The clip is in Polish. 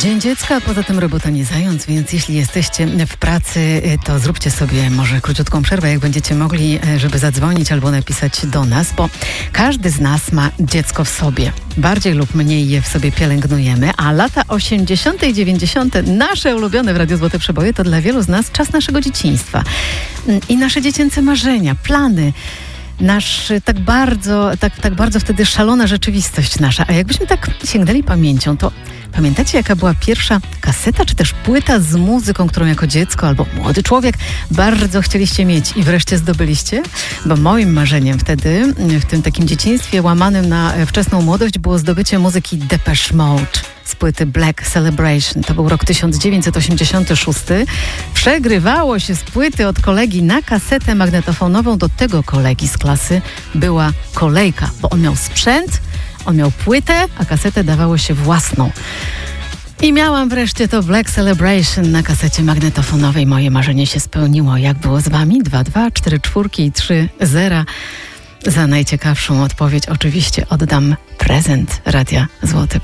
Dzień Dziecka, a poza tym robota nie zając, więc jeśli jesteście w pracy, to zróbcie sobie może króciutką przerwę, jak będziecie mogli, żeby zadzwonić albo napisać do nas, bo każdy z nas ma dziecko w sobie. Bardziej lub mniej je w sobie pielęgnujemy, a lata 80. i 90. nasze ulubione w Radiu Złote Przeboje to dla wielu z nas czas naszego dzieciństwa. I nasze dziecięce marzenia, plany. Nasz tak bardzo wtedy szalona rzeczywistość nasza. A jakbyśmy tak sięgnęli pamięcią, to pamiętacie, jaka była pierwsza kaseta, czy też płyta z muzyką, którą jako dziecko albo młody człowiek bardzo chcieliście mieć i wreszcie zdobyliście? Bo moim marzeniem wtedy, w tym takim dzieciństwie łamanym na wczesną młodość, było zdobycie muzyki Depeche Mode z płyty Black Celebration. To był rok 1986. Przegrywało się z płyty od kolegi na kasetę magnetofonową. Do tego kolegi z klasy była kolejka, bo on miał sprzęt, on miał płytę, a kasetę dawało się własną. I miałam wreszcie to Black Celebration na kasecie magnetofonowej. Moje marzenie się spełniło. Jak było z wami? 2-2-4-4 i 3-0. Za najciekawszą odpowiedź oczywiście oddam prezent Radia Złote